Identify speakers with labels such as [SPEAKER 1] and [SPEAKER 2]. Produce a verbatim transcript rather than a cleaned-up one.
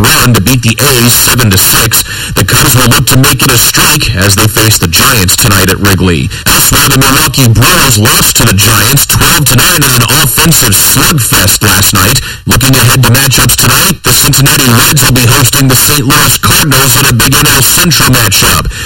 [SPEAKER 1] run to beat the A's seven to six. The Cubs will look to make it a streak as they face the Giants tonight at Wrigley. Elsewhere, the Milwaukee Brewers lost to the Giants twelve to nine in an offensive slugfest last night. Looking ahead to matchups tonight, the Cincinnati Reds will be hosting the Saint Louis Cardinals in a big N L Central matchup.